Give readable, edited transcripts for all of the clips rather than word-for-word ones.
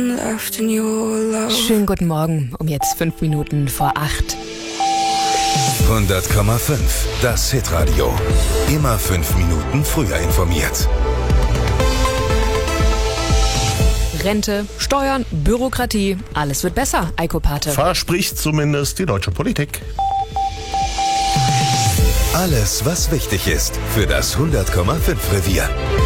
Schönen guten Morgen, um jetzt 5 Minuten vor 8. 100,5, das Hitradio. Immer 5 Minuten früher informiert. Rente, Steuern, Bürokratie, alles wird besser, Eiko Pate. Verspricht zumindest die deutsche Politik. Alles, was wichtig ist für das 100,5 Revier.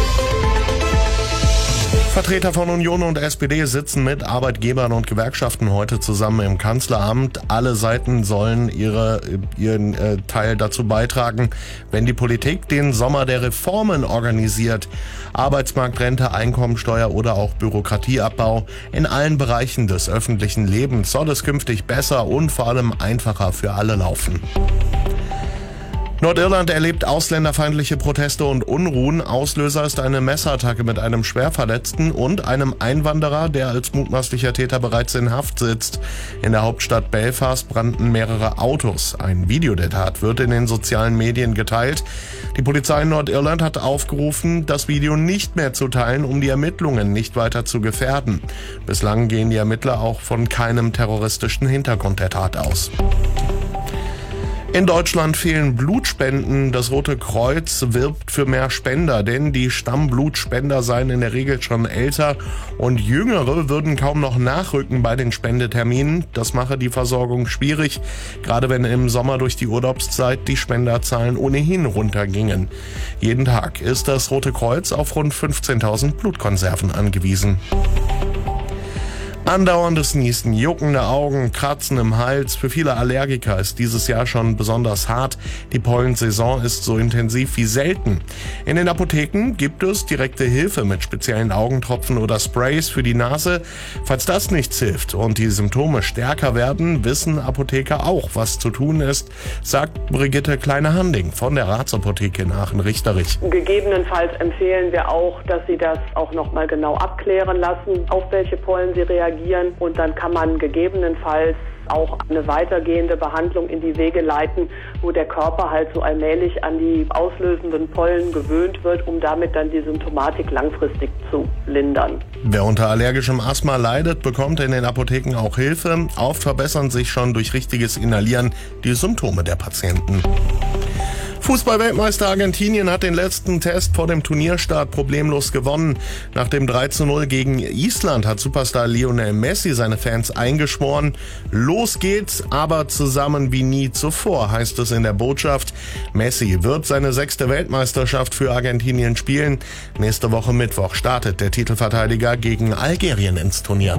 Vertreter von Union und SPD sitzen mit Arbeitgebern und Gewerkschaften heute zusammen im Kanzleramt. Alle Seiten sollen ihren Teil dazu beitragen, wenn die Politik den Sommer der Reformen organisiert. Arbeitsmarktrente, Einkommensteuer oder auch Bürokratieabbau. In allen Bereichen des öffentlichen Lebens soll es künftig besser und vor allem einfacher für alle laufen. Nordirland erlebt ausländerfeindliche Proteste und Unruhen. Auslöser ist eine Messerattacke mit einem Schwerverletzten und einem Einwanderer, der als mutmaßlicher Täter bereits in Haft sitzt. In der Hauptstadt Belfast brannten mehrere Autos. Ein Video der Tat wird in den sozialen Medien geteilt. Die Polizei in Nordirland hat aufgerufen, das Video nicht mehr zu teilen, um die Ermittlungen nicht weiter zu gefährden. Bislang gehen die Ermittler auch von keinem terroristischen Hintergrund der Tat aus. In Deutschland fehlen Blutspenden. Das Rote Kreuz wirbt für mehr Spender, denn die Stammblutspender seien in der Regel schon älter und Jüngere würden kaum noch nachrücken bei den Spendeterminen. Das mache die Versorgung schwierig, gerade wenn im Sommer durch die Urlaubszeit die Spenderzahlen ohnehin runtergingen. Jeden Tag ist das Rote Kreuz auf rund 15.000 Blutkonserven angewiesen. Andauerndes Nießen, juckende Augen, Kratzen im Hals. Für viele Allergiker ist dieses Jahr schon besonders hart. Die Pollensaison ist so intensiv wie selten. In den Apotheken gibt es direkte Hilfe mit speziellen Augentropfen oder Sprays für die Nase. Falls das nichts hilft und die Symptome stärker werden, wissen Apotheker auch, was zu tun ist, sagt Brigitte Kleine-Handing von der Ratsapotheke in Aachen-Richterich. Gegebenenfalls empfehlen wir auch, dass Sie das auch nochmal genau abklären lassen, auf welche Pollen Sie reagieren. Und dann kann man gegebenenfalls auch eine weitergehende Behandlung in die Wege leiten, wo der Körper halt so allmählich an die auslösenden Pollen gewöhnt wird, um damit dann die Symptomatik langfristig zu lindern. Wer unter allergischem Asthma leidet, bekommt in den Apotheken auch Hilfe. Oft verbessern sich schon durch richtiges Inhalieren die Symptome der Patienten. Fußball-Weltmeister Argentinien hat den letzten Test vor dem Turnierstart problemlos gewonnen. Nach dem 3:0 gegen Island hat Superstar Lionel Messi seine Fans eingeschworen. Los geht's, aber zusammen wie nie zuvor, heißt es in der Botschaft. Messi wird seine 6. Weltmeisterschaft für Argentinien spielen. Nächste Woche Mittwoch startet der Titelverteidiger gegen Algerien ins Turnier.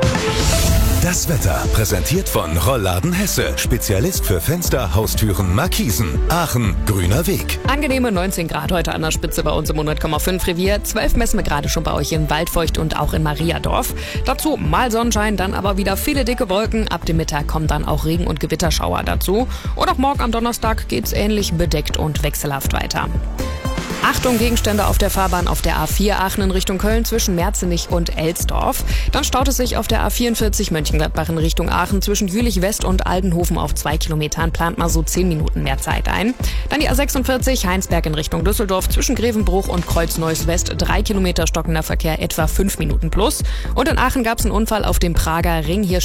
Das Wetter präsentiert von Rollladen Hesse. Spezialist für Fenster, Haustüren, Markisen. Aachen, grüner Weg. Angenehme 19 Grad heute an der Spitze bei uns im 100,5 Revier. 12 messen wir gerade schon bei euch in Waldfeucht und auch in Mariadorf. Dazu mal Sonnenschein, dann aber wieder viele dicke Wolken. Ab dem Mittag kommen dann auch Regen- und Gewitterschauer dazu. Und auch morgen am Donnerstag geht's ähnlich bedeckt und wechselhaft weiter. Achtung, Gegenstände auf der Fahrbahn auf der A4 Aachen in Richtung Köln zwischen Merzenich und Elsdorf. Dann staut es sich auf der A44 Mönchengladbach in Richtung Aachen zwischen Jülich West und Aldenhofen auf 2 Kilometern. Plant mal so 10 Minuten mehr Zeit ein. Dann die A46 Heinsberg in Richtung Düsseldorf zwischen Grevenbruch und Kreuz-Neuss West. 3 Kilometer stockender Verkehr, etwa 5 Minuten plus. Und in Aachen gab es einen Unfall auf dem Prager Ring. Hier